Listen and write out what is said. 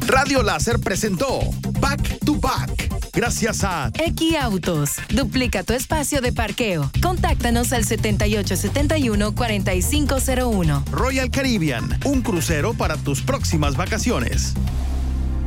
Radio Láser presentó Back to Back. Gracias a Equiautos. Duplica tu espacio de parqueo. Contáctanos al 7871-4501. Royal Caribbean, un crucero para tus próximas vacaciones.